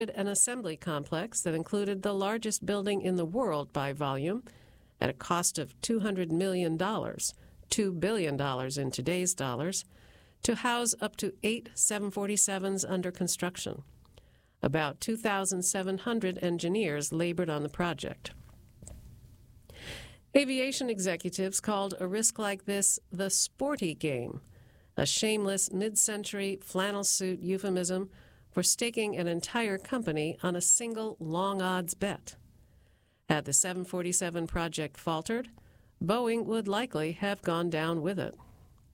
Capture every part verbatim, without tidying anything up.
an assembly complex that included the largest building in the world by volume at a cost of two hundred million dollars, two billion dollars in today's dollars, to house up to eight seven forty-sevens under construction. About two thousand seven hundred engineers labored on the project. Aviation executives called a risk like this the sporty game, a shameless mid-century flannel suit euphemism for staking an entire company on a single long-odds bet. Had the seven forty-seven project faltered, Boeing would likely have gone down with it.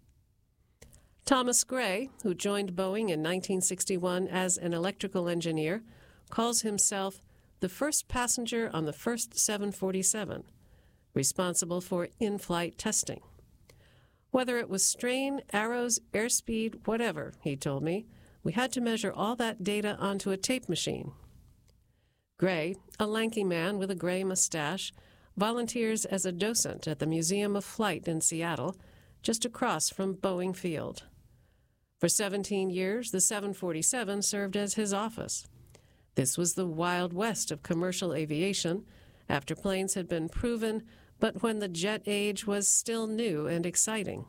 Thomas Gray, who joined Boeing in nineteen sixty-one as an electrical engineer, calls himself the first passenger on the first seven forty-seven, responsible for in-flight testing. Whether it was strain, arrows, airspeed, whatever, he told me, we had to measure all that data onto a tape machine. Gray, a lanky man with a gray mustache, volunteers as a docent at the Museum of Flight in Seattle, just across from Boeing Field. For seventeen years, the seven forty-seven served as his office. This was the Wild West of commercial aviation, after planes had been proven, but when the jet age was still new and exciting.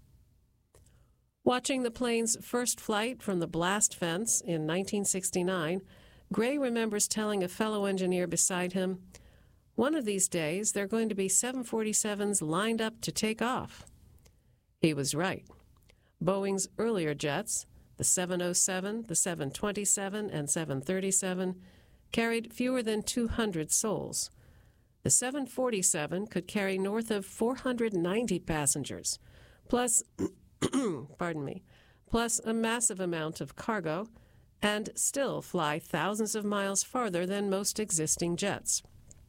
Watching the plane's first flight from the blast fence in nineteen sixty-nine, Gray remembers telling a fellow engineer beside him, "One of these days, there are going to be seven forty-sevens lined up to take off." He was right. Boeing's earlier jets, the seven oh seven, the seven twenty-seven, and seven thirty-seven, carried fewer than two hundred souls. The seven forty-seven could carry north of four hundred ninety passengers, plus, pardon me, plus a massive amount of cargo, and still fly thousands of miles farther than most existing jets.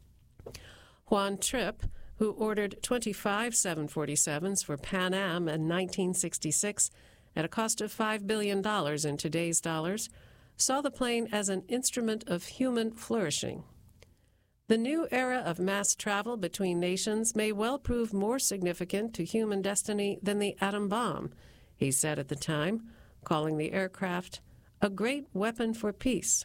Juan Trippe, who ordered twenty-five seven forty-sevens for Pan Am in nineteen sixty-six at a cost of five billion dollars in today's dollars, saw the plane as an instrument of human flourishing. The new era of mass travel between nations may well prove more significant to human destiny than the atom bomb, he said at the time, calling the aircraft a great weapon for peace.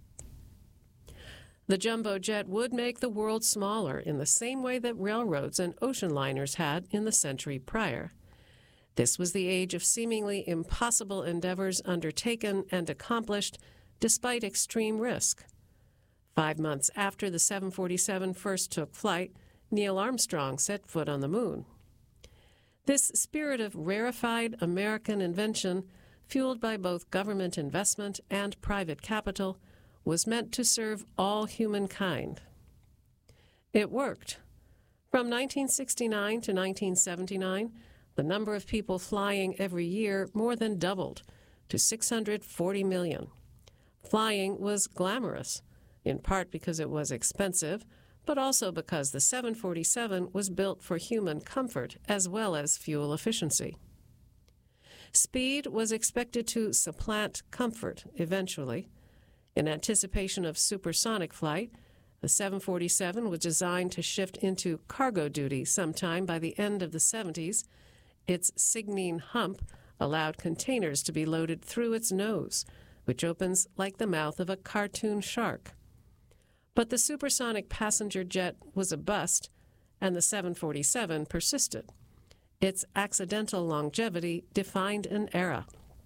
The jumbo jet would make the world smaller in the same way that railroads and ocean liners had in the century prior. This was the age of seemingly impossible endeavors undertaken and accomplished despite extreme risk. Five months after the seven forty-seven first took flight, Neil Armstrong set foot on the moon. This spirit of rarefied American invention, fueled by both government investment and private capital, was meant to serve all humankind. It worked. From nineteen sixty-nine to nineteen seventy-nine, the number of people flying every year more than doubled to six hundred forty million. Flying was glamorous, in part because it was expensive, but also because the seven forty-seven was built for human comfort as well as fuel efficiency. Speed was expected to supplant comfort eventually. In anticipation of supersonic flight, the seven forty-seven was designed to shift into cargo duty sometime by the end of the seventies. Its Cygnine hump allowed containers to be loaded through its nose, which opens like the mouth of a cartoon shark. But the supersonic passenger jet was a bust, and the seven forty-seven persisted. Its accidental longevity defined an era.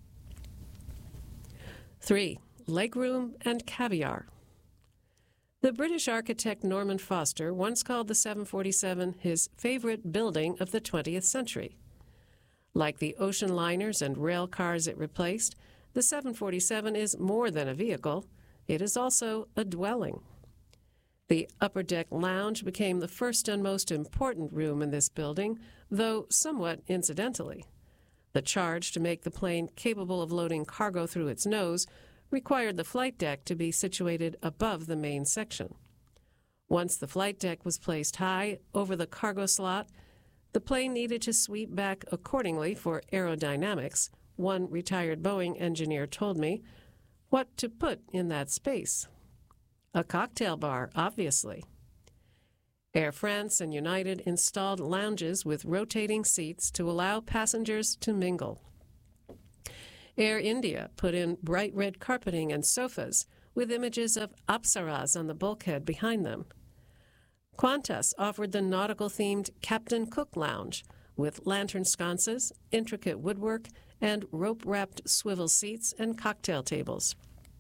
Three. Legroom and caviar. The British architect Norman Foster once called the seven forty-seven his favorite building of the twentieth century. Like the ocean liners and rail cars it replaced, the seven forty-seven is more than a vehicle. It is also a dwelling. The upper deck lounge became the first and most important room in this building, though somewhat incidentally. The charge to make the plane capable of loading cargo through its nose required the flight deck to be situated above the main section. Once the flight deck was placed high over the cargo slot, the plane needed to sweep back accordingly for aerodynamics. One retired Boeing engineer told me what to put in that space. A cocktail bar, obviously. Air France and United installed lounges with rotating seats to allow passengers to mingle. Air India put in bright red carpeting and sofas with images of apsaras on the bulkhead behind them. Qantas offered the nautical-themed Captain Cook Lounge, with lantern sconces, intricate woodwork, and rope-wrapped swivel seats and cocktail tables.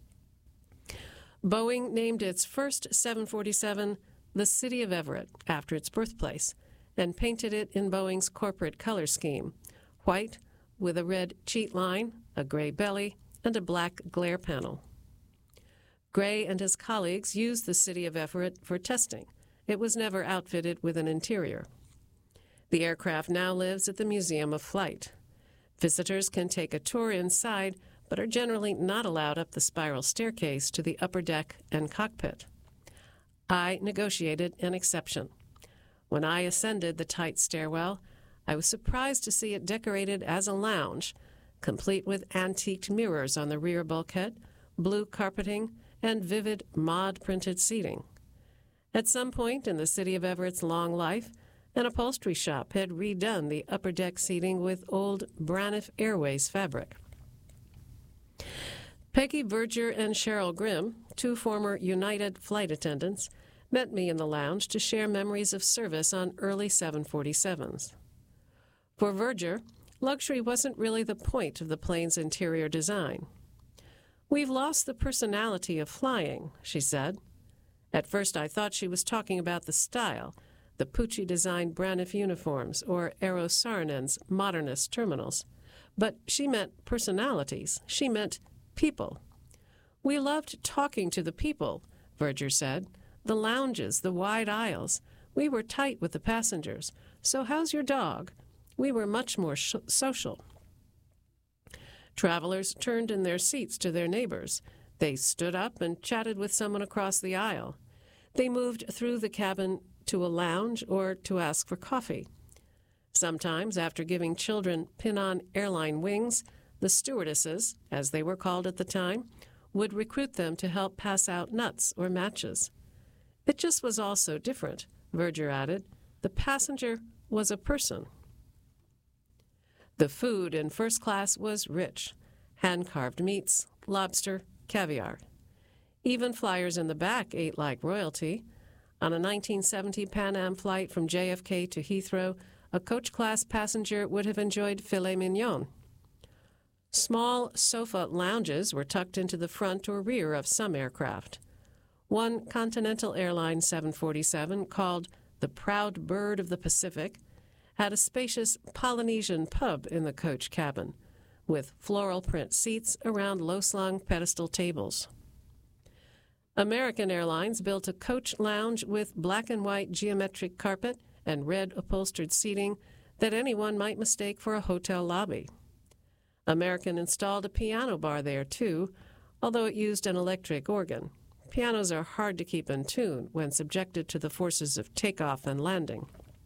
Boeing named its first seven forty-seven the City of Everett, after its birthplace, and painted it in Boeing's corporate color scheme, white with a red cheat line, a gray belly, and a black glare panel. Gray and his colleagues used the City of Everett for testing. It was never outfitted with an interior. The aircraft now lives at the Museum of Flight. Visitors can take a tour inside, but are generally not allowed up the spiral staircase to the upper deck and cockpit. I negotiated an exception. When I ascended the tight stairwell, I was surprised to see it decorated as a lounge, complete with antiqued mirrors on the rear bulkhead, blue carpeting, and vivid mod-printed seating. At some point in the City of Everett's long life, an upholstery shop had redone the upper deck seating with old Braniff Airways fabric. Peggy Verger and Cheryl Grimm, two former United flight attendants, met me in the lounge to share memories of service on early seven forty-sevens. For Verger, luxury wasn't really the point of the plane's interior design. "We've lost the personality of flying," she said. At first I thought she was talking about the style, the Pucci-designed Braniff uniforms or Eero Saarinen's modernist terminals. But she meant personalities. She meant people. "We loved talking to the people," Verger said. "The lounges, the wide aisles. We were tight with the passengers. So how's your dog? We were much more sh- social." Travelers turned in their seats to their neighbors. They stood up and chatted with someone across the aisle. They moved through the cabin to a lounge or to ask for coffee. Sometimes, after giving children pin-on airline wings, the stewardesses, as they were called at the time, would recruit them to help pass out nuts or matches. It just was all so different, Verger added. The passenger was a person. The food in first class was rich. Hand-carved meats, lobster, caviar. Even flyers in the back ate like royalty. On a nineteen seventy Pan Am flight from J F K to Heathrow, a coach-class passenger would have enjoyed filet mignon. Small sofa lounges were tucked into the front or rear of some aircraft. One Continental Airlines seven forty-seven, called the Proud Bird of the Pacific, had a spacious Polynesian pub in the coach cabin, with floral print seats around low-slung pedestal tables. American Airlines built a coach lounge with black and white geometric carpet and red upholstered seating that anyone might mistake for a hotel lobby. American installed a piano bar there, too, although it used an electric organ. Pianos are hard to keep in tune when subjected to the forces of takeoff and landing.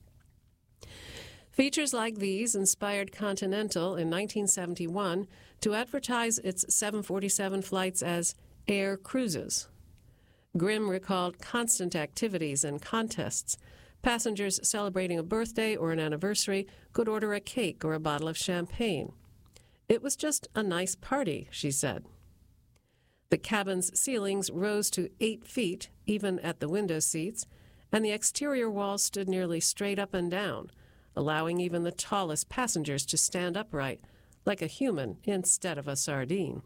Features like these inspired Continental in nineteen seventy-one to advertise its seven forty-seven flights as air cruises. Grimm recalled constant activities and contests. Passengers celebrating a birthday or an anniversary could order a cake or a bottle of champagne. It was just a nice party, she said. The cabin's ceilings rose to eight feet, even at the window seats, and the exterior walls stood nearly straight up and down, allowing even the tallest passengers to stand upright, like a human instead of a sardine.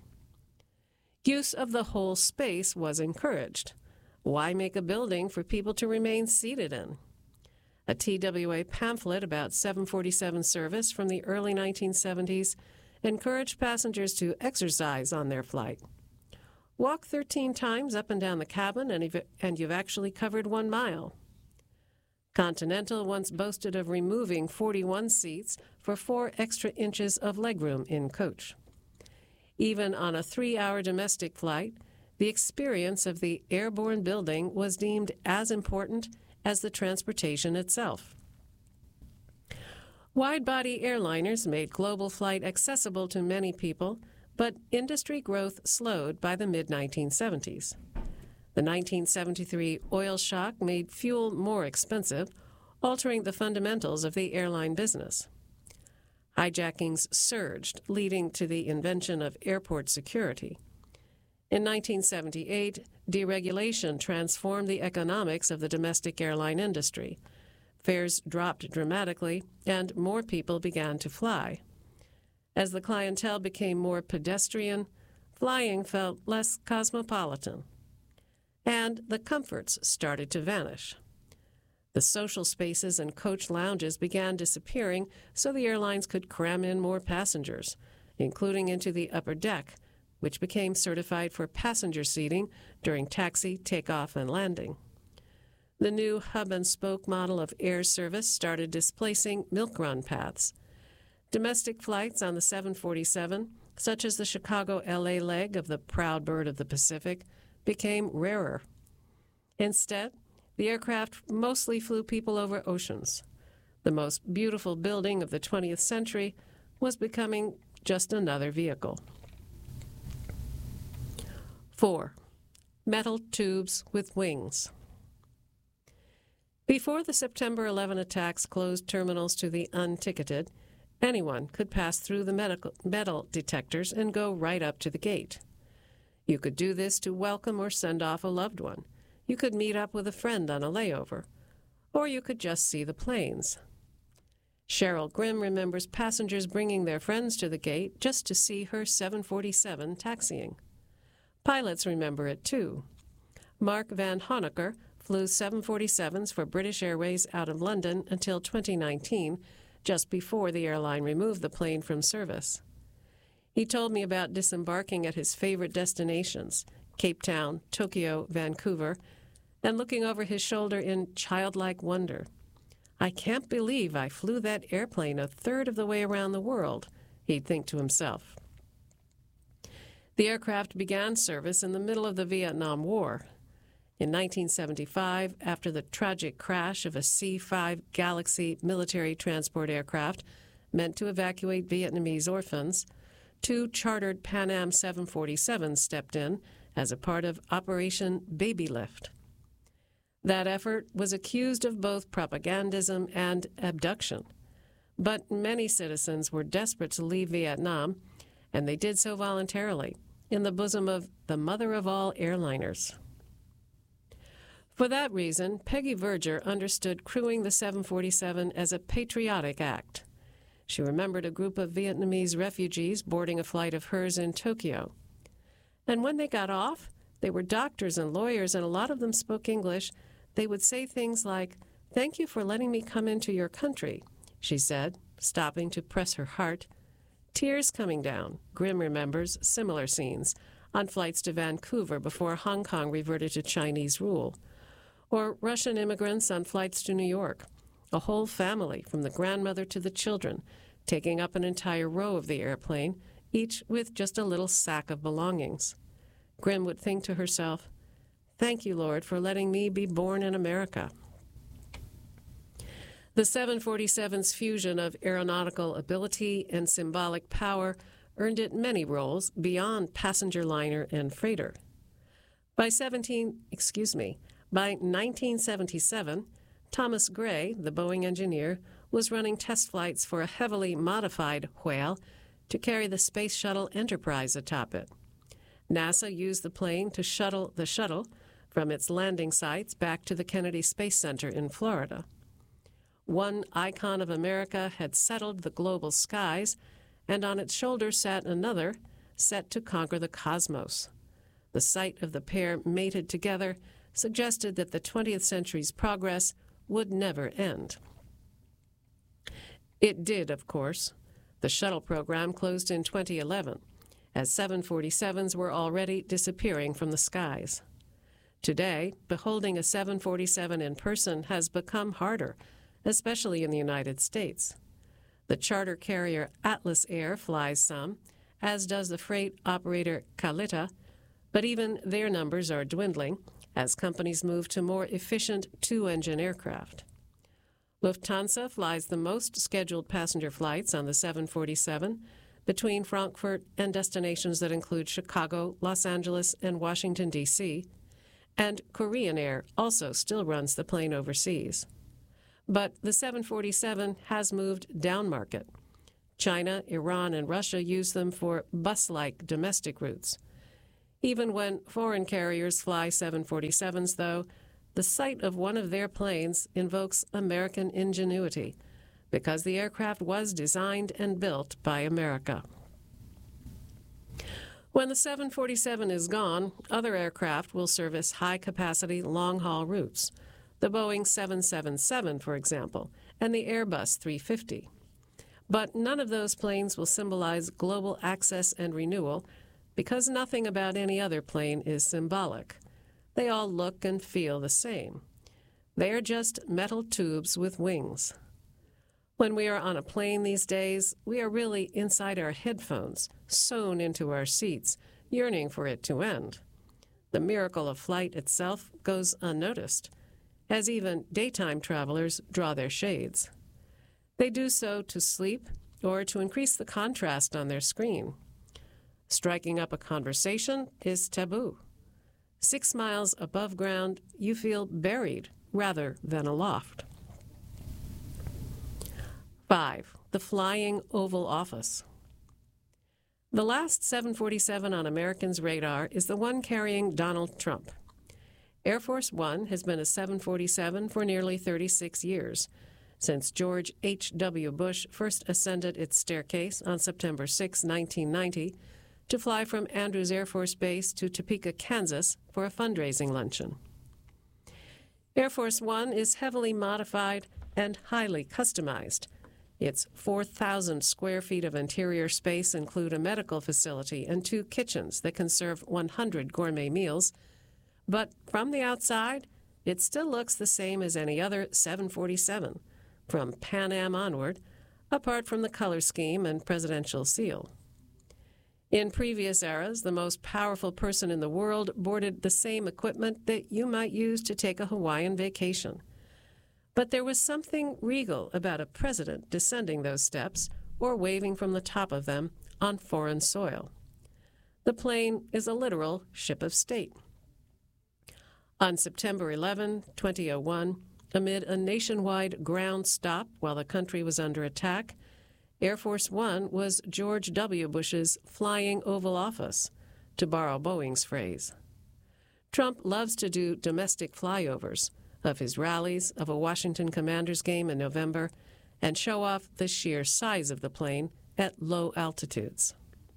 Use of the whole space was encouraged. Why make a building for people to remain seated in? A T W A pamphlet about seven forty-seven service from the early nineteen seventies encouraged passengers to exercise on their flight. Walk thirteen times up and down the cabin, and you've, and you've actually covered one mile. Continental once boasted of removing forty-one seats for four extra inches of legroom in coach. Even on a three-hour domestic flight, the experience of the airborne building was deemed as important as the transportation itself. Wide-body airliners made global flight accessible to many people, but industry growth slowed by the mid nineteen seventies. The nineteen seventy-three oil shock made fuel more expensive, altering the fundamentals of the airline business. Hijackings surged, leading to the invention of airport security. In nineteen seventy-eight, deregulation transformed the economics of the domestic airline industry. Fares dropped dramatically, and more people began to fly. As the clientele became more pedestrian, flying felt less cosmopolitan. And the comforts started to vanish. The social spaces and coach lounges began disappearing so the airlines could cram in more passengers, including into the upper deck, which became certified for passenger seating during taxi, takeoff, and landing. The new hub-and-spoke model of air service started displacing milk run paths. Domestic flights on the seven forty-seven, such as the Chicago L A leg of the proud bird of the Pacific, became rarer. Instead, the aircraft mostly flew people over oceans. The most beautiful building of the twentieth century was becoming just another vehicle. Four, metal tubes with wings. Before the September eleventh attacks closed terminals to the unticketed, anyone could pass through the medical, metal detectors and go right up to the gate. You could do this to welcome or send off a loved one. You could meet up with a friend on a layover. Or you could just see the planes. Cheryl Grimm remembers passengers bringing their friends to the gate just to see her seven forty-seven taxiing. Pilots remember it too. Mark Van Honecker flew seven forty-sevens for British Airways out of London until twenty nineteen, just before the airline removed the plane from service. He told me about disembarking at his favorite destinations, Cape Town, Tokyo, Vancouver, and looking over his shoulder in childlike wonder. "I can't believe I flew that airplane a third of the way around the world," he'd think to himself. The aircraft began service in the middle of the Vietnam War. In nineteen seventy-five, after the tragic crash of a C five Galaxy military transport aircraft meant to evacuate Vietnamese orphans, two chartered Pan Am seven forty-sevens stepped in as a part of Operation Baby Lift. That effort was accused of both propagandism and abduction. But many citizens were desperate to leave Vietnam, and they did so voluntarily, in the bosom of the mother of all airliners. For that reason, Peggy Verger understood crewing the seven forty-seven as a patriotic act. She remembered a group of Vietnamese refugees boarding a flight of hers in Tokyo. And when they got off, they were doctors and lawyers, and a lot of them spoke English. They would say things like, "Thank you for letting me come into your country," she said, stopping to press her heart. Tears coming down. Grimm remembers similar scenes on flights to Vancouver before Hong Kong reverted to Chinese rule. Or Russian immigrants on flights to New York, a whole family from the grandmother to the children, taking up an entire row of the airplane, each with just a little sack of belongings. Grimm would think to herself, "Thank you, Lord, for letting me be born in America." The seven forty-seven's fusion of aeronautical ability and symbolic power earned it many roles beyond passenger liner and freighter. By seventeen, excuse me, by nineteen seventy-seven, Thomas Gray, the Boeing engineer, was running test flights for a heavily modified Whale to carry the Space Shuttle Enterprise atop it. NASA used the plane to shuttle the shuttle from its landing sites back to the Kennedy Space Center in Florida. One icon of America had settled the global skies, and on its shoulder sat another, set to conquer the cosmos. The sight of the pair mated together suggested that the twentieth century's progress would never end. It did, of course. The shuttle program closed in twenty eleven, as seven forty-sevens were already disappearing from the skies. Today, beholding a seven forty-seven in person has become harder, especially in the United States. The charter carrier Atlas Air flies some, as does the freight operator Kalitta, but even their numbers are dwindling as companies move to more efficient two-engine aircraft. Lufthansa flies the most scheduled passenger flights on the seven forty-seven between Frankfurt and destinations that include Chicago, Los Angeles, and Washington, D C, and Korean Air also still runs the plane overseas. But the seven forty-seven has moved down market. China, Iran, and Russia use them for bus-like domestic routes. Even when foreign carriers fly seven forty-sevens, though, the sight of one of their planes invokes American ingenuity, because the aircraft was designed and built by America. When the seven forty-seven is gone, other aircraft will service high-capacity, long-haul routes. The Boeing seven seventy-seven, for example, and the Airbus three fifty. But none of those planes will symbolize global access and renewal, because nothing about any other plane is symbolic. They all look and feel the same. They are just metal tubes with wings. When we are on a plane these days, we are really inside our headphones, sewn into our seats, yearning for it to end. The miracle of flight itself goes unnoticed, as even daytime travelers draw their shades. They do so to sleep or to increase the contrast on their screen. Striking up a conversation is taboo. Six miles above ground, you feel buried rather than aloft. Five, the flying Oval Office. The last seven forty-seven on Americans' radar is the one carrying Donald Trump. Air Force One has been a seven forty-seven for nearly thirty-six years, since George H W Bush first ascended its staircase on September sixth, nineteen ninety, to fly from Andrews Air Force Base to Topeka, Kansas, for a fundraising luncheon. Air Force One is heavily modified and highly customized. Its four thousand square feet of interior space include a medical facility and two kitchens that can serve one hundred gourmet meals. But from the outside, it still looks the same as any other seven forty-seven, from Pan Am onward, apart from the color scheme and presidential seal. In previous eras, the most powerful person in the world boarded the same equipment that you might use to take a Hawaiian vacation. But there was something regal about a president descending those steps or waving from the top of them on foreign soil. The plane is a literal ship of state. On September eleventh, two thousand one, amid a nationwide ground stop while the country was under attack, Air Force One was George W. Bush's flying Oval Office, to borrow Boeing's phrase. Trump loves to do domestic flyovers of his rallies, of a Washington Commanders game in November, and show off the sheer size of the plane at low altitudes.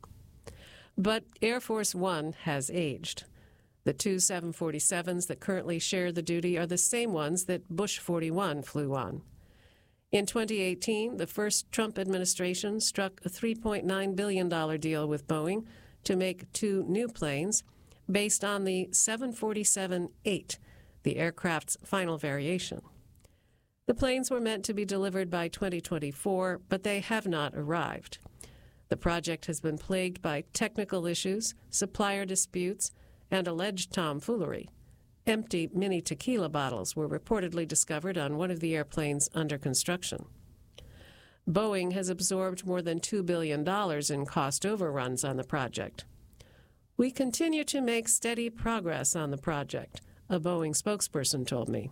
But Air Force One has aged. The two seven forty-sevens that currently share the duty are the same ones that Bush forty-one flew on. In twenty eighteen, the first Trump administration struck a three point nine billion dollars deal with Boeing to make two new planes based on the seven forty-seven eight, the aircraft's final variation. The planes were meant to be delivered by twenty twenty-four, but they have not arrived. The project has been plagued by technical issues, supplier disputes, and alleged tomfoolery. Empty mini tequila bottles were reportedly discovered on one of the airplanes under construction. Boeing has absorbed more than two billion dollars in cost overruns on the project. We continue to make steady progress on the project, a Boeing spokesperson told me.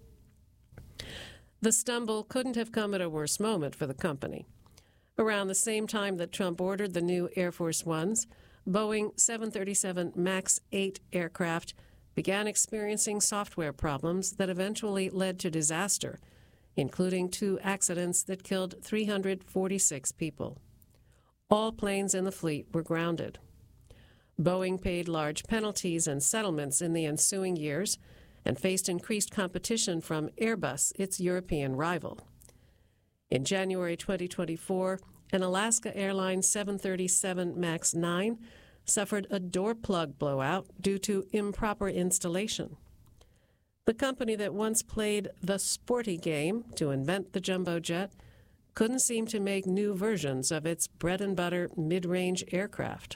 The stumble couldn't have come at a worse moment for the company. Around the same time that Trump ordered the new Air Force Ones, Boeing seven thirty-seven MAX eight aircraft began experiencing software problems that eventually led to disaster, including two accidents that killed three hundred forty-six people. All planes in the fleet were grounded. Boeing paid large penalties and settlements in the ensuing years and faced increased competition from Airbus, its European rival. In January twenty twenty-four, an Alaska Airlines seven thirty-seven MAX nine suffered a door plug blowout due to improper installation. The company that once played the sporty game to invent the jumbo jet couldn't seem to make new versions of its bread-and-butter mid-range aircraft.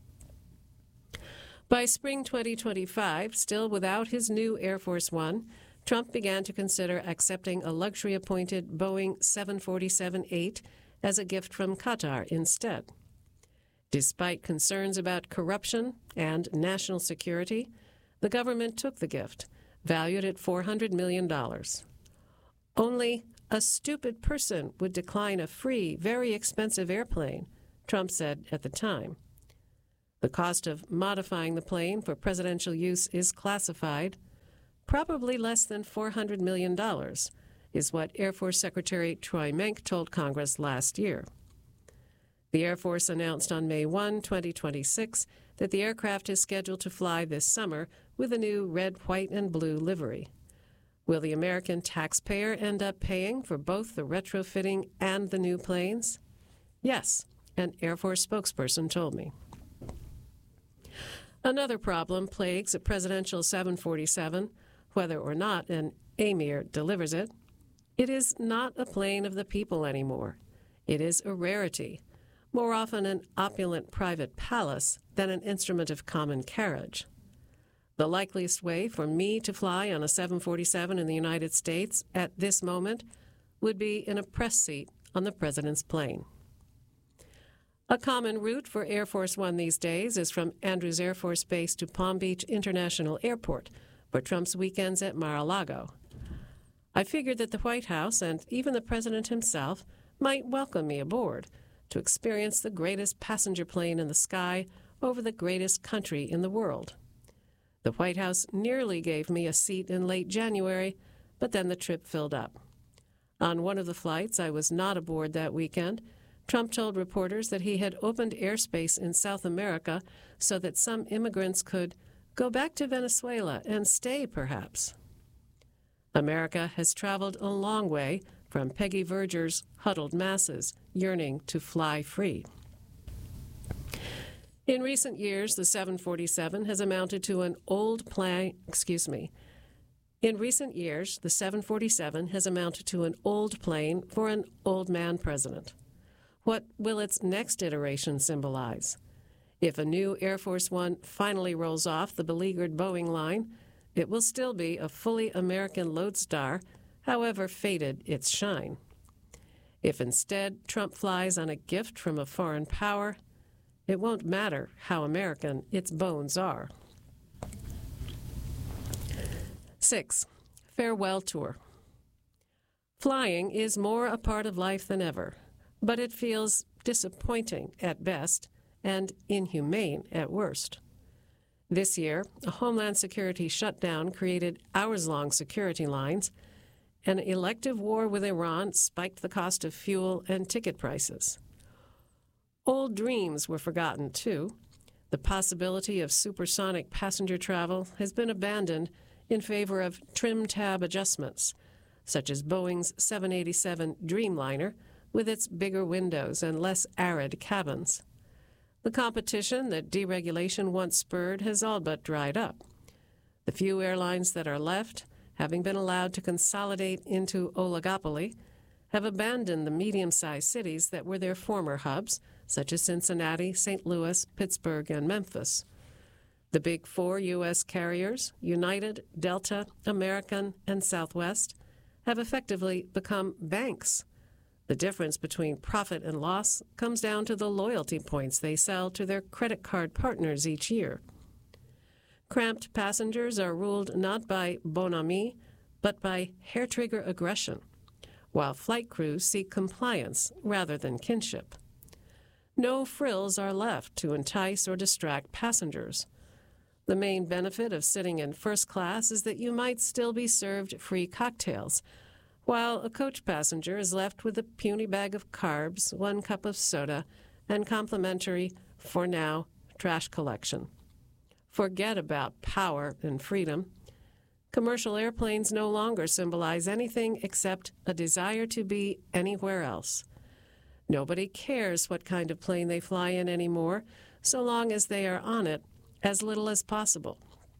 By spring twenty twenty-five, still without his new Air Force One, Trump began to consider accepting a luxury-appointed Boeing seven forty-seven eight as a gift from Qatar instead. Despite concerns about corruption and national security, the government took the gift, valued at four hundred million dollars. Only a stupid person would decline a free, very expensive airplane, Trump said at the time. The cost of modifying the plane for presidential use is classified. Probably less than four hundred million dollars is what Air Force Secretary Troy Menck told Congress last year. The Air Force announced on May first, twenty twenty-six, that the aircraft is scheduled to fly this summer with a new red, white, and blue livery. Will the American taxpayer end up paying for both the retrofitting and the new planes? Yes, an Air Force spokesperson told me. Another problem plagues a presidential seven forty-seven, whether or not an Emir delivers it. It is not a plane of the people anymore. It is a rarity, more often an opulent private palace than an instrument of common carriage. The likeliest way for me to fly on a seven forty-seven in the United States at this moment would be in a press seat on the president's plane. A common route for Air Force One these days is from Andrews Air Force Base to Palm Beach International Airport for Trump's weekends at Mar-a-Lago. I figured that the White House and even the president himself might welcome me aboard to experience the greatest passenger plane in the sky over the greatest country in the world. The White House nearly gave me a seat in late January, but then the trip filled up. On one of the flights I was not aboard that weekend, Trump told reporters that he had opened airspace in South America so that some immigrants could go back to Venezuela and stay, perhaps. America has traveled a long way from Peggy Verger's huddled masses yearning to fly free. In recent years, the seven forty-seven has amounted to an old plane, excuse me. In recent years, the seven forty-seven has amounted to an old plane for an old man president. What will its next iteration symbolize? If a new Air Force One finally rolls off the beleaguered Boeing line, it will still be a fully American lodestar, however faded its shine. If instead Trump flies on a gift from a foreign power, it won't matter how American its bones are. Six, farewell tour. Flying is more a part of life than ever, but it feels disappointing at best and inhumane at worst. This year, a Homeland Security shutdown created hours-long security lines. An elective war with Iran spiked the cost of fuel and ticket prices. Old dreams were forgotten, too. The possibility of supersonic passenger travel has been abandoned in favor of trim tab adjustments, such as Boeing's seven eighty-seven Dreamliner, with its bigger windows and less arid cabins. The competition that deregulation once spurred has all but dried up. The few airlines that are left, having been allowed to consolidate into oligopoly, have abandoned the medium-sized cities that were their former hubs, such as Cincinnati, Saint Louis, Pittsburgh, and Memphis. The big four U S carriers, United, Delta, American, and Southwest, have effectively become banks. The difference between profit and loss comes down to the loyalty points they sell to their credit card partners each year. Cramped passengers are ruled not by bonhomie, but by hair-trigger aggression, while flight crews seek compliance rather than kinship. No frills are left to entice or distract passengers. The main benefit of sitting in first class is that you might still be served free cocktails, while a coach passenger is left with a puny bag of carbs, one cup of soda, and complimentary, for now, trash collection. Forget about power and freedom. Commercial airplanes no longer symbolize anything except a desire to be anywhere else. Nobody cares what kind of plane they fly in anymore, so long as they are on it as little as possible.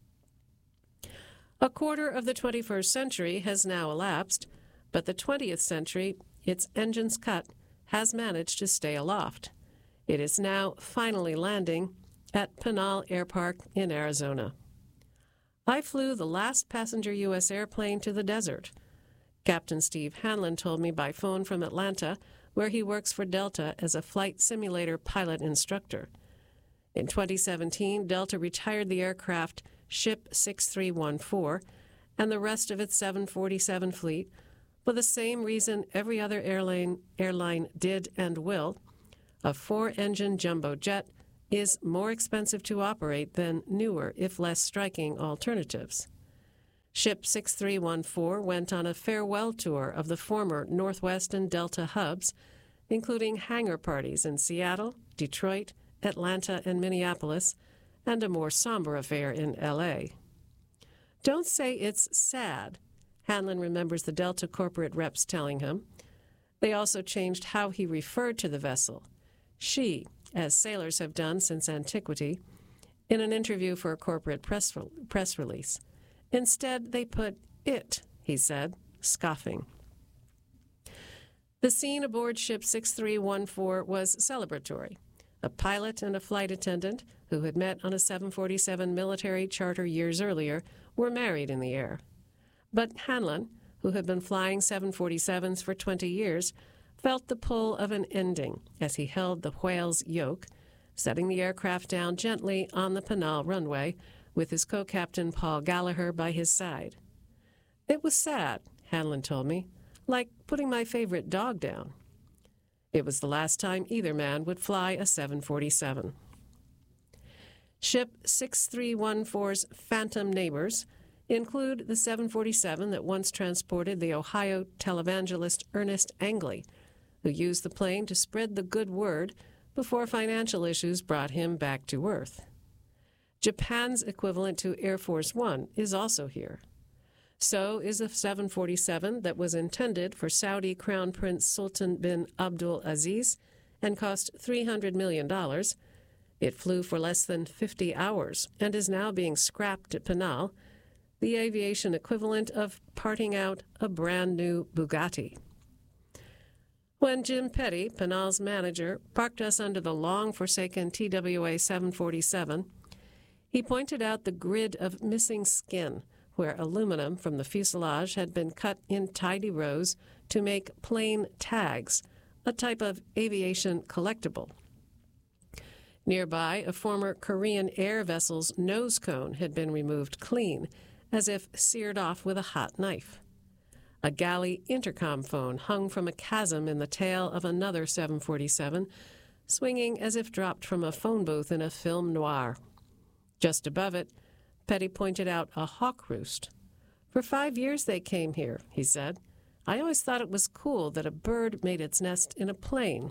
A quarter of the twenty-first century has now elapsed, but the twentieth century, its engines cut, has managed to stay aloft. It is now finally landing at Pinal Air Park in Arizona. I flew the last passenger U S airplane to the desert. Captain Steve Hanlon told me by phone from Atlanta, where he works for Delta as a flight simulator pilot instructor. In twenty seventeen, Delta retired the aircraft Ship six three one four and the rest of its seven forty-seven fleet for the same reason every other airline, airline did and will, a four-engine jumbo jet is more expensive to operate than newer, if less striking, alternatives. Ship six three one four went on a farewell tour of the former Northwest and Delta hubs, including hangar parties in Seattle, Detroit, Atlanta, and Minneapolis, and a more somber affair in L A. Don't say it's sad, Hanlon remembers the Delta corporate reps telling him. They also changed how he referred to the vessel. She, as sailors have done since antiquity, in an interview for a corporate press, press release. Instead, they put it, he said, scoffing. The scene aboard ship six three one four was celebratory. A pilot and a flight attendant, who had met on a seven forty-seven military charter years earlier, were married in the air. But Hanlon, who had been flying seven forty-sevens for twenty years, felt the pull of an ending as he held the whale's yoke, setting the aircraft down gently on the Pinal runway with his co-captain Paul Gallagher by his side. It was sad, Hanlon told me, like putting my favorite dog down. It was the last time either man would fly a seven forty-seven. Ship six three one four's phantom neighbors include the seven forty-seven that once transported the Ohio televangelist Ernest Angley, who used the plane to spread the good word before financial issues brought him back to Earth. Japan's equivalent to Air Force One is also here. So is a seven forty-seven that was intended for Saudi Crown Prince Sultan bin Abdul Aziz and cost three hundred million dollars. It flew for less than fifty hours and is now being scrapped at Pinal, the aviation equivalent of parting out a brand new Bugatti. When Jim Petty, Pinal's manager, parked us under the long-forsaken T W A seven forty-seven, he pointed out the grid of missing skin where aluminum from the fuselage had been cut in tidy rows to make plane tags, a type of aviation collectible. Nearby, a former Korean air vessel's nose cone had been removed clean, as if seared off with a hot knife. A galley intercom phone hung from a chasm in the tail of another seven forty-seven, swinging as if dropped from a phone booth in a film noir. Just above it, Petty pointed out a hawk roost. For five years they came here, he said. I always thought it was cool that a bird made its nest in a plane.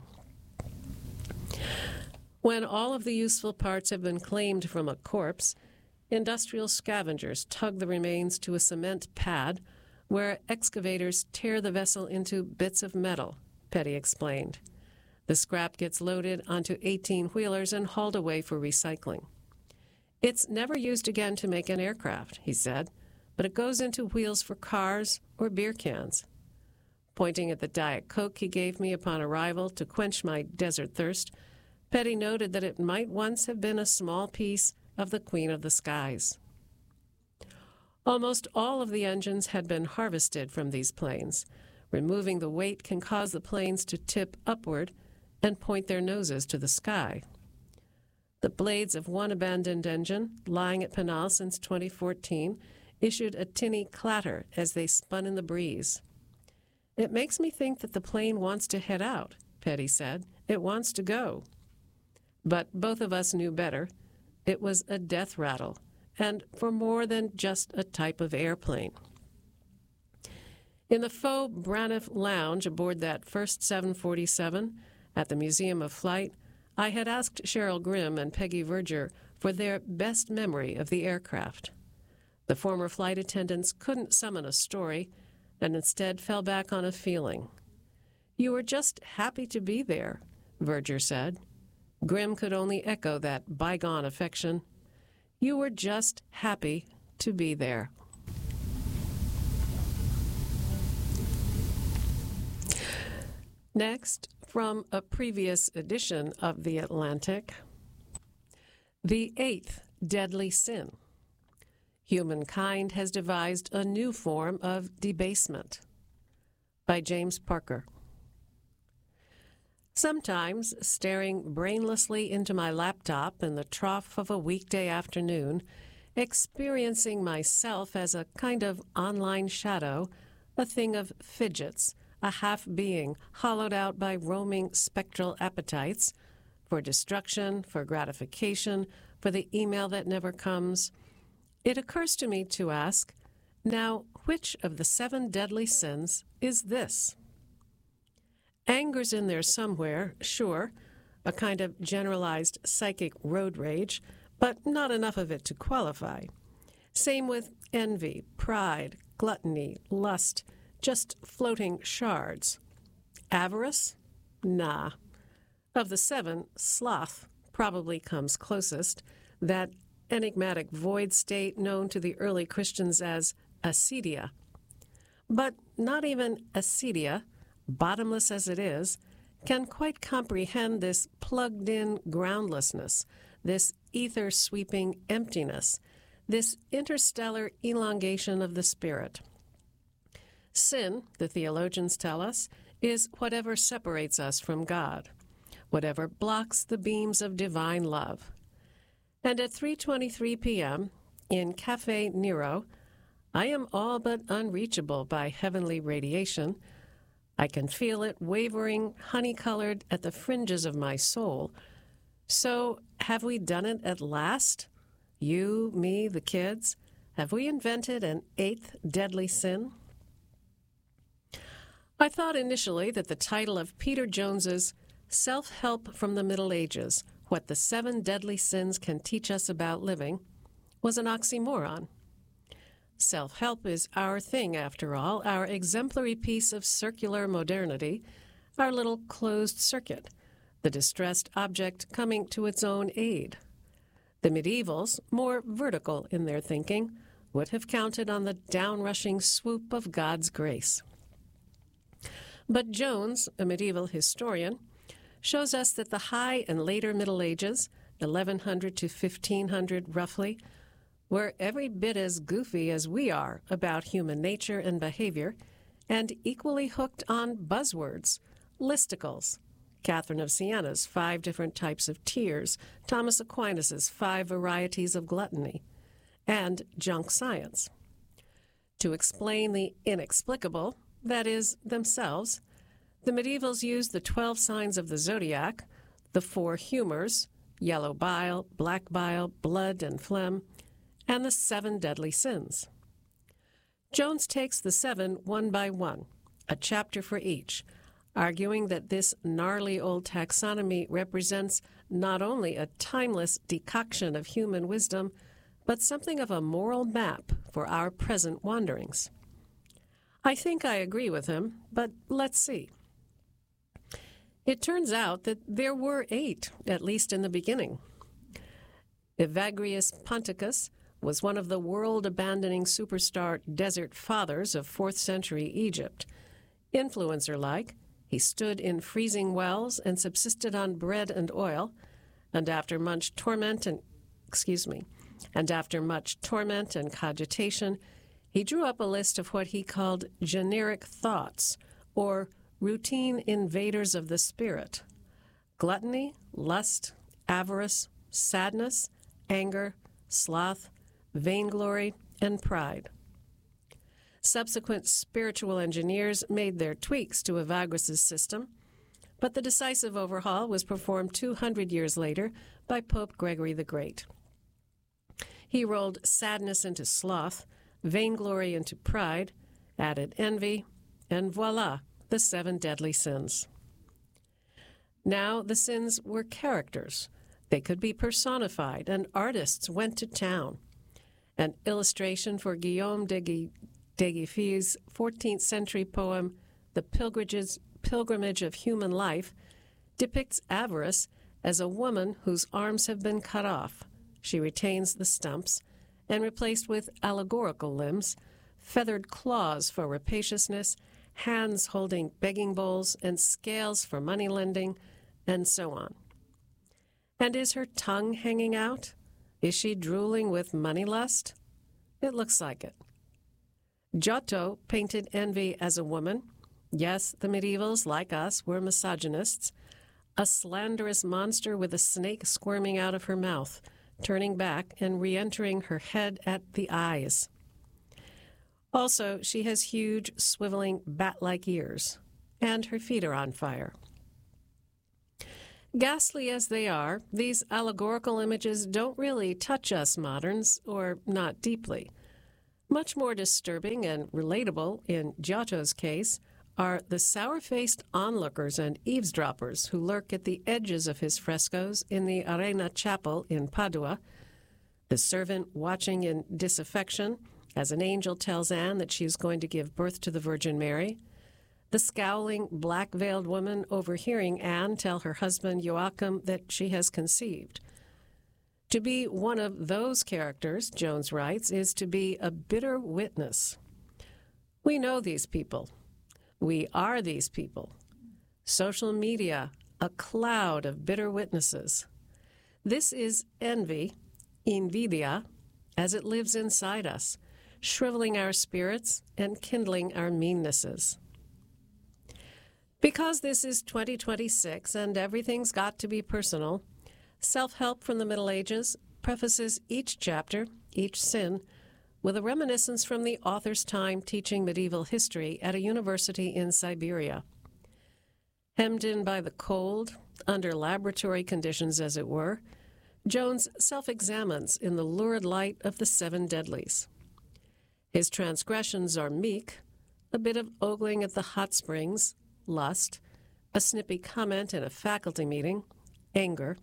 When all of the useful parts have been claimed from a corpse, industrial scavengers tug the remains to a cement pad where excavators tear the vessel into bits of metal, Petty explained. The scrap gets loaded onto eighteen-wheelers and hauled away for recycling. It's never used again to make an aircraft, he said, but it goes into wheels for cars or beer cans. Pointing at the Diet Coke he gave me upon arrival to quench my desert thirst, Petty noted that it might once have been a small piece of the Queen of the Skies. Almost all of the engines had been harvested from these planes. Removing the weight can cause the planes to tip upward and point their noses to the sky. The blades of one abandoned engine, lying at Pinal since twenty fourteen, issued a tinny clatter as they spun in the breeze. It makes me think that the plane wants to head out, Petty said. It wants to go. But both of us knew better. It was a death rattle, and for more than just a type of airplane. In the faux Braniff lounge aboard that first seven forty-seven at the Museum of Flight, I had asked Cheryl Grimm and Peggy Verger for their best memory of the aircraft. The former flight attendants couldn't summon a story and instead fell back on a feeling. You were just happy to be there, Verger said. Grimm could only echo that bygone affection. You were just happy to be there. Next, from a previous edition of The Atlantic, The Eighth Deadly Sin. Humankind has devised a new form of debasement. By James Parker. Sometimes, staring brainlessly into my laptop in the trough of a weekday afternoon, experiencing myself as a kind of online shadow, a thing of fidgets, a half-being hollowed out by roaming spectral appetites, for destruction, for gratification, for the email that never comes, it occurs to me to ask, now, which of the seven deadly sins is this? Anger's in there somewhere, sure, a kind of generalized psychic road rage, but not enough of it to qualify. Same with envy, pride, gluttony, lust, just floating shards. Avarice? Nah. Of the seven, sloth probably comes closest, that enigmatic void state known to the early Christians as acedia. But not even acedia, bottomless as it is, can quite comprehend this plugged-in groundlessness, this ether-sweeping emptiness, this interstellar elongation of the spirit. Sin, the theologians tell us, is whatever separates us from God, whatever blocks the beams of divine love. And at three twenty-three p.m. in Cafe Nero, I am all but unreachable by heavenly radiation. I can feel it wavering, honey-colored at the fringes of my soul. So, have we done it at last? You, me, the kids? Have we invented an eighth deadly sin? I thought initially that the title of Peter Jones's Self-Help from the Middle Ages, What the Seven Deadly Sins Can Teach Us About Living, was an oxymoron. Self-help is our thing, after all, our exemplary piece of circular modernity, our little closed circuit, the distressed object coming to its own aid. The medievals, more vertical in their thinking, would have counted on the down-rushing swoop of God's grace. But Jones, a medieval historian, shows us that the high and later Middle Ages, eleven hundred to fifteen hundred roughly, were every bit as goofy as we are about human nature and behavior, and equally hooked on buzzwords, listicles, Catherine of Siena's five different types of tears, Thomas Aquinas's five varieties of gluttony, and junk science. To explain the inexplicable, that is, themselves, the medievals used the twelve signs of the zodiac, the four humors, yellow bile, black bile, blood, and phlegm, and the seven deadly sins. Jones takes the seven one by one, a chapter for each, arguing that this gnarly old taxonomy represents not only a timeless decoction of human wisdom, but something of a moral map for our present wanderings. I think I agree with him, but let's see. It turns out that there were eight, at least in the beginning. Evagrius Ponticus was one of the world-abandoning superstar desert fathers of fourth century Egypt. Influencer-like, he stood in freezing wells and subsisted on bread and oil, and after much torment and, excuse me, and after much torment and cogitation, he drew up a list of what he called generic thoughts, or routine invaders of the spirit: gluttony, lust, avarice, sadness, anger, sloth, vainglory, and pride. Subsequent spiritual engineers made their tweaks to Evagrius's system, but the decisive overhaul was performed two hundred years later by Pope Gregory the Great. He rolled sadness into sloth, vainglory into pride, added envy, and voila, the seven deadly sins. Now the sins were characters. They could be personified, and artists went to town. An illustration for Guillaume de Guiffy's fourteenth century poem, The Pilgrimages, Pilgrimage of Human Life, depicts avarice as a woman whose arms have been cut off. She retains the stumps, and replaced with allegorical limbs, feathered claws for rapaciousness, hands holding begging bowls, and scales for money lending, and so on. And is her tongue hanging out? Is she drooling with money lust? It looks like it. Giotto painted envy as a woman. Yes, the medievals, like us, were misogynists. A slanderous monster with a snake squirming out of her mouth, turning back and re-entering her head at the eyes. Also, she has huge, swiveling, bat-like ears, and her feet are on fire. Ghastly as they are, these allegorical images don't really touch us moderns, or not deeply. Much more disturbing and relatable, in Giotto's case, are the sour-faced onlookers and eavesdroppers who lurk at the edges of his frescoes in the Arena Chapel in Padua, the servant watching in disaffection as an angel tells Anne that she is going to give birth to the Virgin Mary, the scowling, black-veiled woman overhearing Anne tell her husband Joachim that she has conceived. To be one of those characters, Jones writes, is to be a bitter witness. We know these people. We are these people. Social media, a cloud of bitter witnesses. This is envy, invidia, as it lives inside us, shriveling our spirits and kindling our meannesses. Because this is twenty twenty-six and everything's got to be personal, Self-Help from the Middle Ages prefaces each chapter, each sin, with a reminiscence from the author's time teaching medieval history at a university in Siberia. Hemmed in by the cold, under laboratory conditions as it were, Jones self-examines in the lurid light of the seven deadlies. His transgressions are meek, a bit of ogling at the hot springs, lust, a snippy comment in a faculty meeting, anger.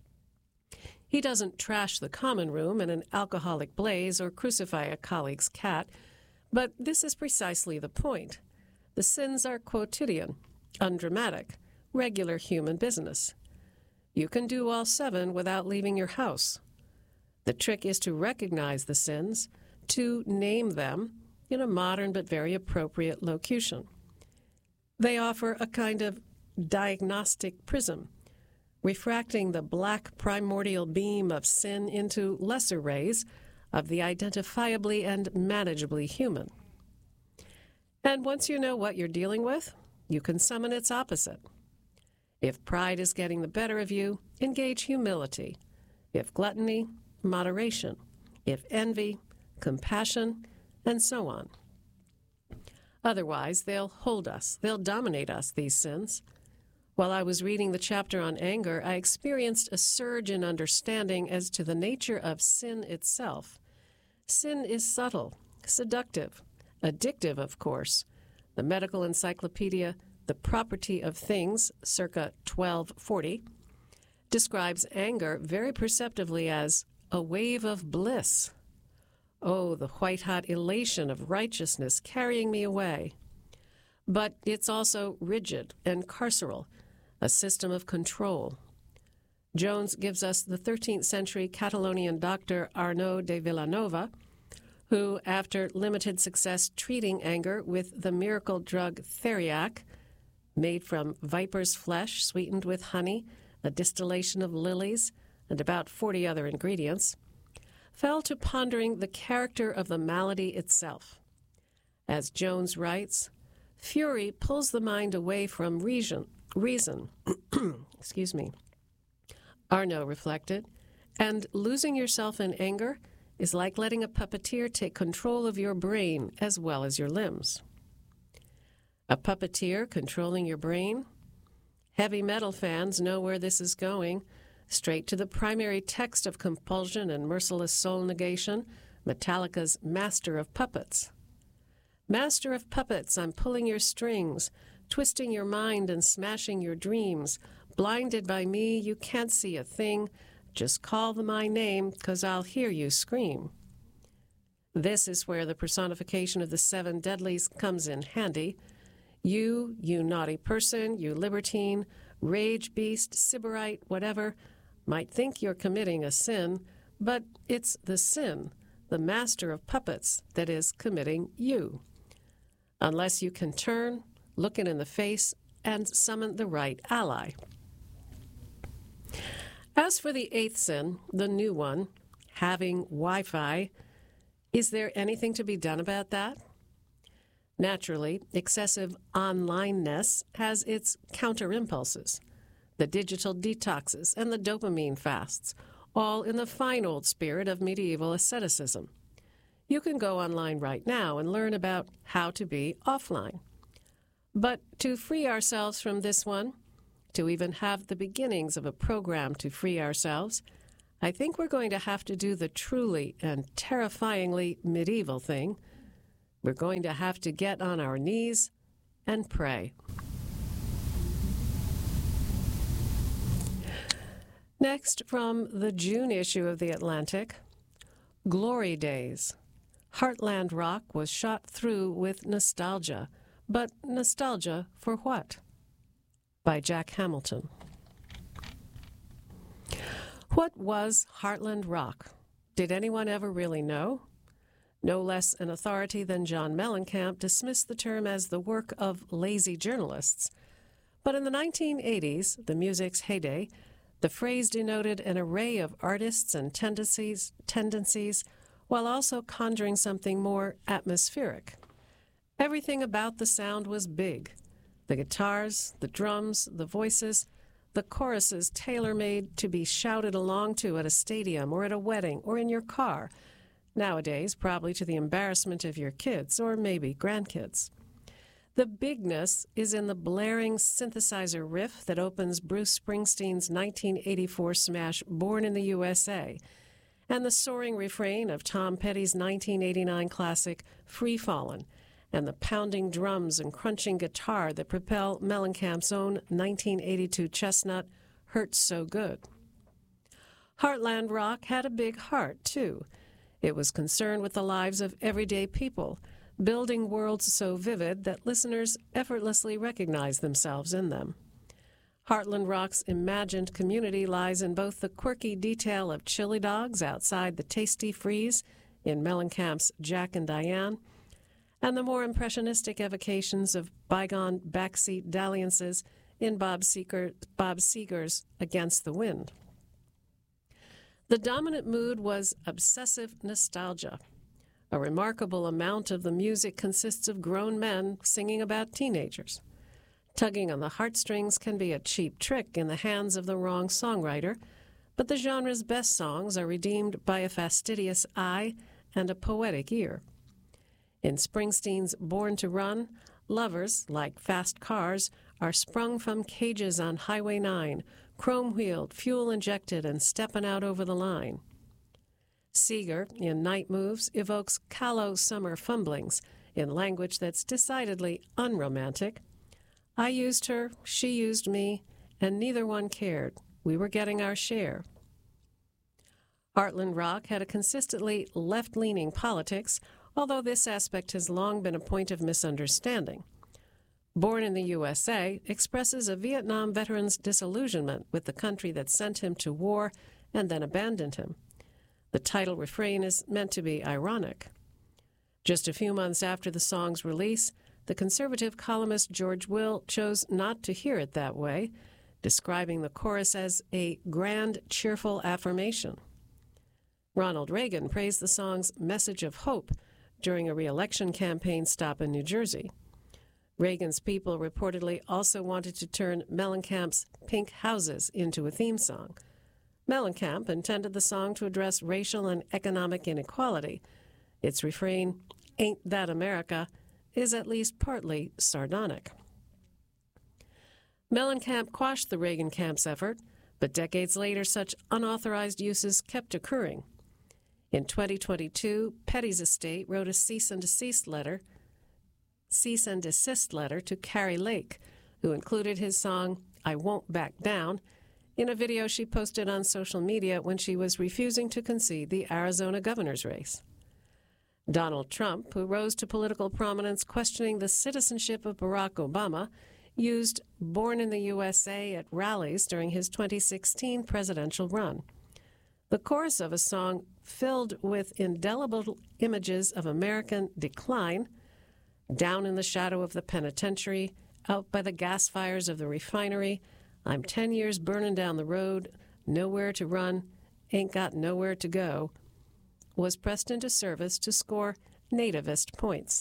He doesn't trash the common room in an alcoholic blaze or crucify a colleague's cat, but this is precisely the point. The sins are quotidian, undramatic, regular human business. You can do all seven without leaving your house. The trick is to recognize the sins, to name them in a modern but very appropriate locution. They offer a kind of diagnostic prism, refracting the black primordial beam of sin into lesser rays of the identifiably and manageably human. And once you know what you're dealing with, you can summon its opposite. If pride is getting the better of you, engage humility. If gluttony, moderation. If envy, compassion, and so on. Otherwise, they'll hold us, they'll dominate us, these sins. While I was reading the chapter on anger, I experienced a surge in understanding as to the nature of sin itself. Sin is subtle, seductive, addictive, of course. The medical encyclopedia, The Property of Things, circa twelve forty, describes anger very perceptively as a wave of bliss. Oh, the white-hot elation of righteousness carrying me away. But it's also rigid and carceral, a system of control. Jones gives us the thirteenth century Catalonian doctor Arnaud de Villanova, who, after limited success treating anger with the miracle drug Theriac, made from viper's flesh sweetened with honey, a distillation of lilies, and about forty other ingredients, fell to pondering the character of the malady itself. As Jones writes, fury pulls the mind away from reason, reason. excuse me. Arnaud reflected, and losing yourself in anger is like letting a puppeteer take control of your brain as well as your limbs. A puppeteer controlling your brain? Heavy metal fans know where this is going. Straight to the primary text of compulsion and merciless soul negation, Metallica's Master of Puppets. Master of Puppets, I'm pulling your strings, twisting your mind and smashing your dreams. Blinded by me, you can't see a thing. Just call my name, 'cause I'll hear you scream. This is where the personification of the seven deadlies comes in handy. You, you naughty person, you libertine, rage beast, sybarite, whatever, might think you're committing a sin, but it's the sin, the master of puppets, that is committing you. Unless you can turn, look it in the face, and summon the right ally. As for the eighth sin, the new one, having Wi-Fi, is there anything to be done about that? Naturally, excessive onlineness has its counter-impulses, the digital detoxes and the dopamine fasts, all in the fine old spirit of medieval asceticism. You can go online right now and learn about how to be offline. But to free ourselves from this one, to even have the beginnings of a program to free ourselves, I think we're going to have to do the truly and terrifyingly medieval thing. We're going to have to get on our knees and pray. Next, from the June issue of The Atlantic, Glory Days. Heartland rock was shot through with nostalgia. But nostalgia for what? By Jack Hamilton. What was Heartland rock? Did anyone ever really know? No less an authority than John Mellencamp dismissed the term as the work of lazy journalists. But in the nineteen eighties, the music's heyday, the phrase denoted an array of artists and tendencies, tendencies, while also conjuring something more atmospheric. Everything about the sound was big. The guitars, the drums, the voices, the choruses tailor-made to be shouted along to at a stadium or at a wedding or in your car, nowadays probably to the embarrassment of your kids or maybe grandkids. The bigness is in the blaring synthesizer riff that opens Bruce Springsteen's nineteen eighty-four smash Born in the U S A, and the soaring refrain of Tom Petty's nineteen eighty-nine classic Free Fallin', and the pounding drums and crunching guitar that propel Mellencamp's own nineteen eighty-two chestnut Hurts So Good. Heartland rock had a big heart, too. It was concerned with the lives of everyday people, building worlds so vivid that listeners effortlessly recognize themselves in them. Heartland rock's imagined community lies in both the quirky detail of chili dogs outside the Tasty Freeze in Mellencamp's Jack and Diane, and the more impressionistic evocations of bygone backseat dalliances in Bob, Seeger, Bob Seger's Against the Wind. The dominant mood was obsessive nostalgia. A remarkable amount of the music consists of grown men singing about teenagers. Tugging on the heartstrings can be a cheap trick in the hands of the wrong songwriter, but the genre's best songs are redeemed by a fastidious eye and a poetic ear. In Springsteen's Born to Run, lovers, like fast cars, are sprung from cages on Highway nine, chrome-wheeled, fuel-injected, and steppin' out over the line. Seeger, in Night Moves, evokes callow summer fumblings in language that's decidedly unromantic. I used her, she used me, and neither one cared. We were getting our share. Heartland rock had a consistently left-leaning politics, although this aspect has long been a point of misunderstanding. Born in the U S A expresses a Vietnam veteran's disillusionment with the country that sent him to war and then abandoned him. The title refrain is meant to be ironic. Just a few months after the song's release, the conservative columnist George Will chose not to hear it that way, describing the chorus as a grand, cheerful affirmation. Ronald Reagan praised the song's message of hope during a re-election campaign stop in New Jersey. Reagan's people reportedly also wanted to turn Mellencamp's Pink Houses into a theme song. Mellencamp intended the song to address racial and economic inequality. Its refrain, "Ain't That America," is at least partly sardonic. Mellencamp quashed the Reagan camp's effort, but decades later such unauthorized uses kept occurring. In twenty twenty-two, Petty's estate wrote a cease and desist letter, cease and desist letter to Carrie Lake, who included his song "I Won't Back Down" in a video she posted on social media when she was refusing to concede the Arizona governor's race. Donald Trump, who rose to political prominence questioning the citizenship of Barack Obama, used Born in the U S A at rallies during his twenty sixteen presidential run. The chorus of a song filled with indelible images of American decline, down in the shadow of the penitentiary, out by the gas fires of the refinery, I'm ten years burning down the road, nowhere to run, ain't got nowhere to go, was pressed into service to score nativist points.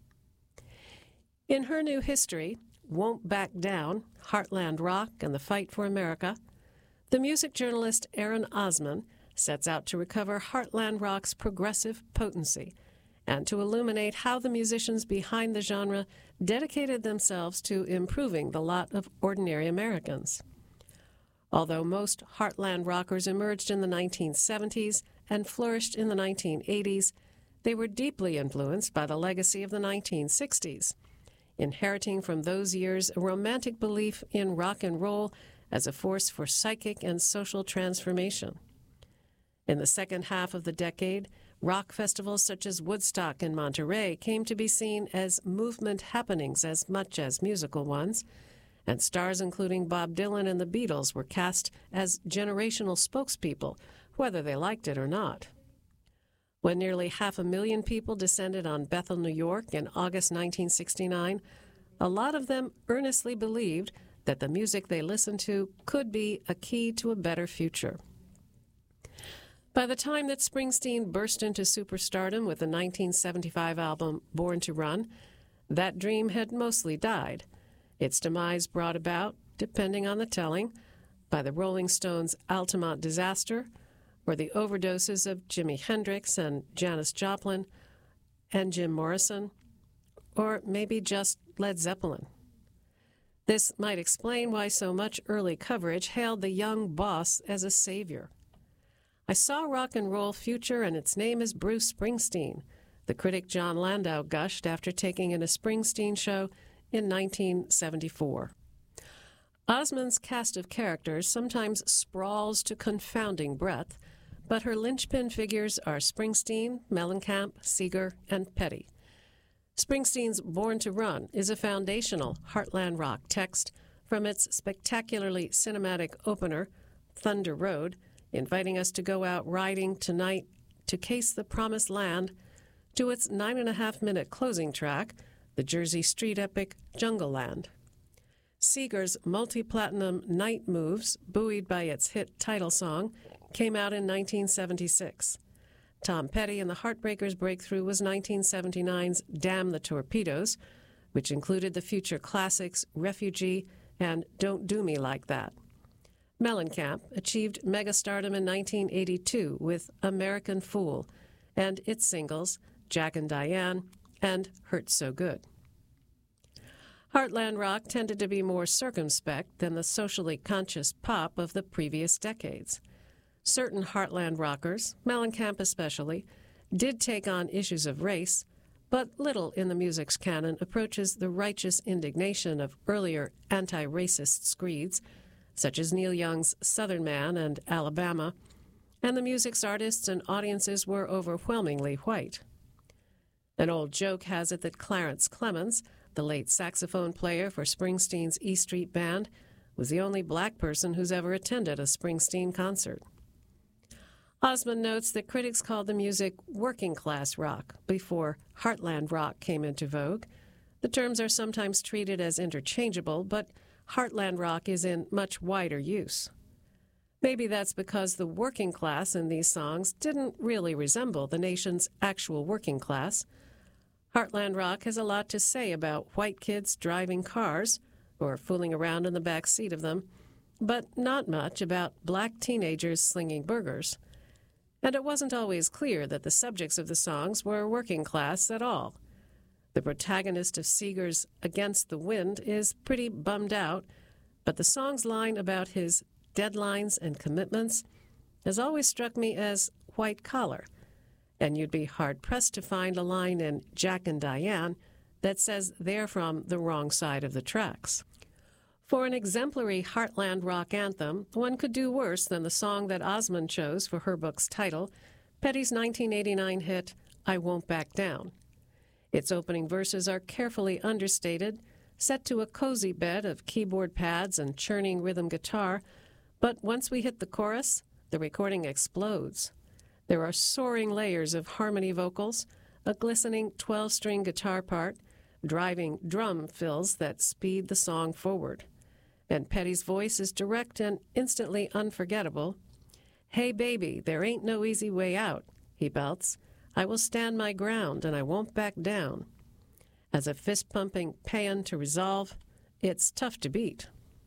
In her new history, Won't Back Down, Heartland Rock and the Fight for America, the music journalist Aaron Osman sets out to recover Heartland Rock's progressive potency and to illuminate how the musicians behind the genre dedicated themselves to improving the lot of ordinary Americans. Although most heartland rockers emerged in the nineteen seventies and flourished in the nineteen eighties, they were deeply influenced by the legacy of the nineteen sixties, inheriting from those years a romantic belief in rock and roll as a force for psychic and social transformation. In the second half of the decade, rock festivals such as Woodstock in Monterey came to be seen as movement happenings as much as musical ones, and stars including Bob Dylan and the Beatles were cast as generational spokespeople, whether they liked it or not. When nearly half a million people descended on Bethel, New York in August nineteen sixty-nine, a lot of them earnestly believed that the music they listened to could be a key to a better future. By the time that Springsteen burst into superstardom with the nineteen seventy-five album Born to Run, that dream had mostly died. Its demise brought about, depending on the telling, by the Rolling Stones' Altamont disaster, or the overdoses of Jimi Hendrix and Janis Joplin and Jim Morrison, or maybe just Led Zeppelin. This might explain why so much early coverage hailed the young boss as a savior. "I saw rock and roll future, and its name is Bruce Springsteen," the critic John Landau gushed after taking in a Springsteen show in nineteen seventy-four. Osmond's cast of characters sometimes sprawls to confounding breadth, but her linchpin figures are Springsteen, Mellencamp, Seeger, and Petty. Springsteen's Born to Run is a foundational Heartland rock text, from its spectacularly cinematic opener, Thunder Road, inviting us to go out riding tonight to case the promised land, to its nine and a half minute closing track, the Jersey Street epic Jungle Land. Seeger's multi-platinum Night Moves, buoyed by its hit title song, came out in nineteen seventy-six. Tom Petty and the Heartbreakers' breakthrough was nineteen seventy-nine's Damn the Torpedoes, which included the future classics Refugee and Don't Do Me Like That. Mellencamp achieved megastardom in nineteen eighty-two with American Fool and its singles Jack and Diane and Hurt So Good. Heartland rock tended to be more circumspect than the socially conscious pop of the previous decades. Certain Heartland rockers, Mellencamp especially, did take on issues of race, but little in the music's canon approaches the righteous indignation of earlier anti-racist screeds, such as Neil Young's Southern Man and Alabama, and the music's artists and audiences were overwhelmingly white. An old joke has it that Clarence Clemons, the late saxophone player for Springsteen's E Street Band, was the only black person who's ever attended a Springsteen concert. Osmond notes that critics called the music working-class rock before Heartland rock came into vogue. The terms are sometimes treated as interchangeable, but Heartland rock is in much wider use. Maybe that's because the working class in these songs didn't really resemble the nation's actual working class. Heartland rock has a lot to say about white kids driving cars or fooling around in the back seat of them, but not much about black teenagers slinging burgers. And it wasn't always clear that the subjects of the songs were working class at all. The protagonist of Seeger's Against the Wind is pretty bummed out, but the song's line about his deadlines and commitments has always struck me as white collar, and you'd be hard-pressed to find a line in Jack and Diane that says they're from the wrong side of the tracks. For an exemplary Heartland rock anthem, one could do worse than the song that Osmond chose for her book's title, Petty's nineteen eighty-nine hit, I Won't Back Down. Its opening verses are carefully understated, set to a cozy bed of keyboard pads and churning rhythm guitar, but once we hit the chorus, the recording explodes. There are soaring layers of harmony vocals, a glistening twelve-string guitar part, driving drum fills that speed the song forward. And Petty's voice is direct and instantly unforgettable. Hey, baby, there ain't no easy way out, he belts. I will stand my ground and I won't back down. As a fist-pumping paean to resolve, it's tough to beat.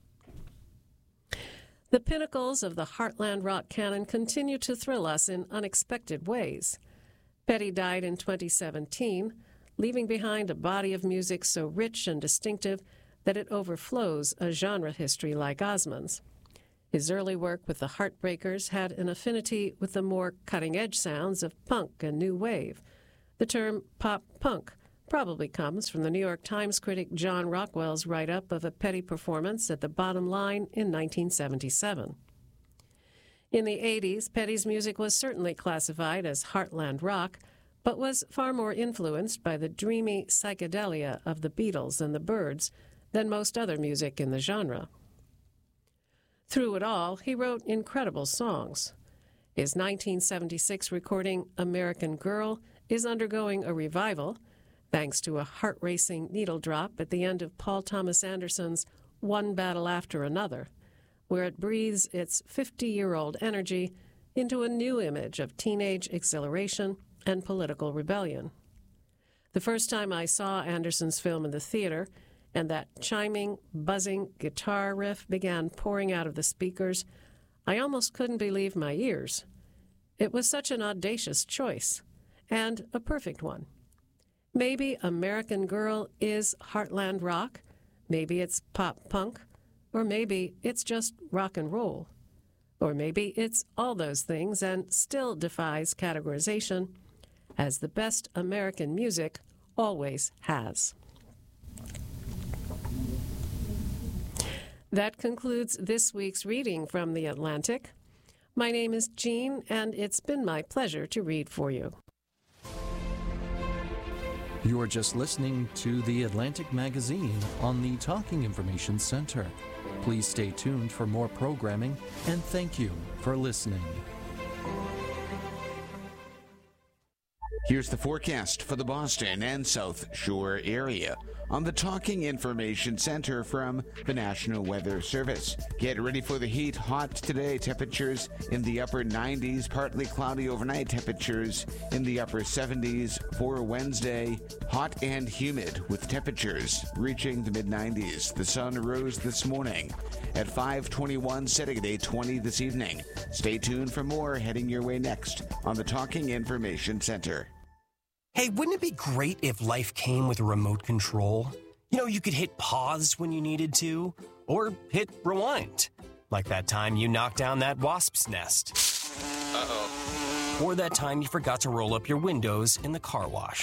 The pinnacles of the Heartland rock canon continue to thrill us in unexpected ways. Petty died in twenty seventeen, leaving behind a body of music so rich and distinctive that it overflows a genre history like Osmond's. His early work with the Heartbreakers had an affinity with the more cutting-edge sounds of punk and new wave. The term pop-punk probably comes from the New York Times critic John Rockwell's write-up of a Petty performance at the Bottom Line in nineteen seventy-seven. In the eighties, Petty's music was certainly classified as heartland rock, but was far more influenced by the dreamy psychedelia of the Beatles and the Byrds than most other music in the genre. Through it all, he wrote incredible songs. His nineteen seventy-six recording, American Girl, is undergoing a revival, thanks to a heart-racing needle drop at the end of Paul Thomas Anderson's One Battle After Another, where it breathes its fifty-year-old energy into a new image of teenage exhilaration and political rebellion. The first time I saw Anderson's film in the theater, and that chiming, buzzing guitar riff began pouring out of the speakers, I almost couldn't believe my ears. It was such an audacious choice, and a perfect one. Maybe American Girl is heartland rock, maybe it's pop-punk, or maybe it's just rock and roll. Or maybe it's all those things and still defies categorization, as the best American music always has. That concludes this week's reading from The Atlantic. My name is Jean, and it's been my pleasure to read for you. You are just listening to The Atlantic Magazine on the Talking Information Center. Please stay tuned for more programming, and thank you for listening. Here's the forecast for the Boston and South Shore area on the Talking Information Center from the National Weather Service. Get ready for the heat. Hot today, temperatures in the upper nineties, partly cloudy overnight, temperatures in the upper seventies for Wednesday. Hot and humid with temperatures reaching the mid nineties. The sun rose this morning at five twenty-one, setting at eight twenty this evening. Stay tuned for more heading your way next on the Talking Information Center. Hey, wouldn't it be great if life came with a remote control? You know, you could hit pause when you needed to, or hit rewind. Like that time you knocked down that wasp's nest. Uh-oh. Or that time you forgot to roll up your windows in the car wash.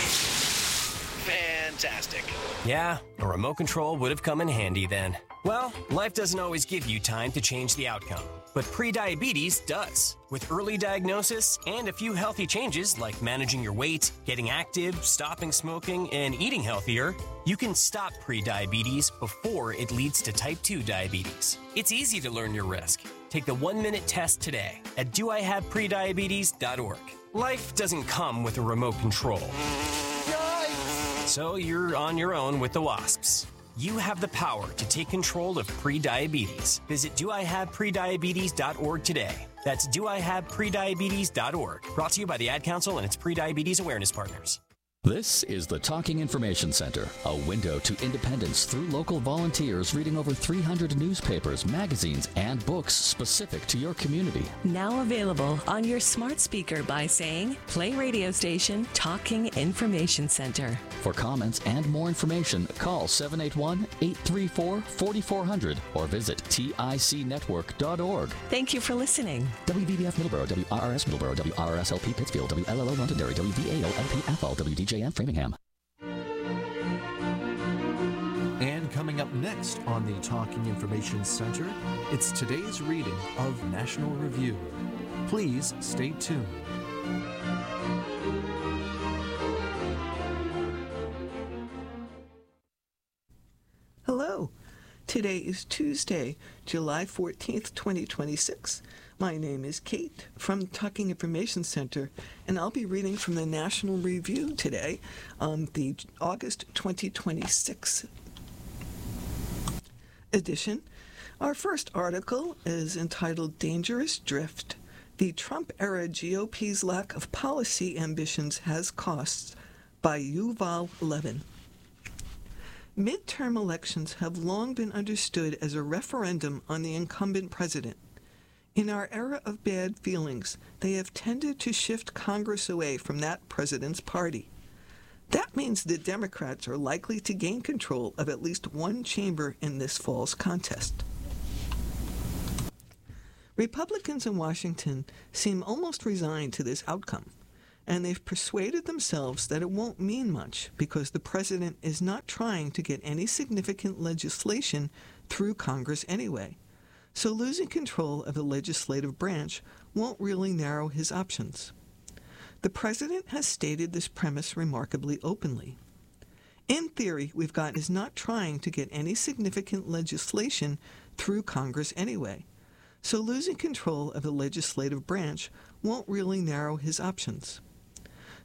Fantastic. Yeah, a remote control would have come in handy then. Well, life doesn't always give you time to change the outcome, but prediabetes does. With early diagnosis and a few healthy changes like managing your weight, getting active, stopping smoking, and eating healthier, you can stop prediabetes before it leads to type two diabetes. It's easy to learn your risk. Take the one-minute test today at do I have prediabetes dot org. Life doesn't come with a remote control. Yikes! So you're on your own with the wasps. You have the power to take control of prediabetes. Visit do I have prediabetes dot org today. That's do I have prediabetes dot org. Brought to you by the Ad Council and its prediabetes awareness partners. This is the Talking Information Center, a window to independence through local volunteers reading over three hundred newspapers, magazines, and books specific to your community. Now available on your smart speaker by saying, play radio station Talking Information Center. For comments and more information, call seven eight one, eight three four, four four zero zero or visit tic network dot org. Thank you for listening. W V B F Middleborough, W R R S Middleborough, W R R S L P Pittsfield, W L L O Londonderry, W V A O L P F L, W D J M Framingham. And coming up next on the Talking Information Center, it's today's reading of National Review. Please stay tuned. Hello. Today is Tuesday, July fourteenth, twenty twenty-six. My name is Kate from the Talking Information Center, and I'll be reading from the National Review today, um, the August twenty twenty-six edition. Our first article is entitled Dangerous Drift. The Trump-era G O P's lack of policy ambitions has costs, by Yuval Levin. Midterm elections have long been understood as a referendum on the incumbent president. In our era of bad feelings, they have tended to shift Congress away from that president's party. That means the Democrats are likely to gain control of at least one chamber in this fall's contest. Republicans in Washington seem almost resigned to this outcome, and they've persuaded themselves that it won't mean much because the president is not trying to get any significant legislation through Congress anyway. So losing control of the legislative branch won't really narrow his options. The president has stated this premise remarkably openly. In theory, we've got is not trying to get any significant legislation through Congress anyway. So losing control of the legislative branch won't really narrow his options.